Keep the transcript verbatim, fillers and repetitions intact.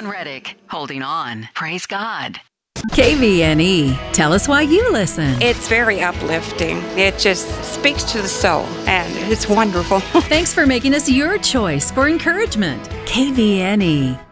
Reddick, holding on. Praise God. K V N E. Tell us why you listen. It's very uplifting. It just speaks to the soul, and it's wonderful. Thanks for making us your choice for encouragement. K V N E.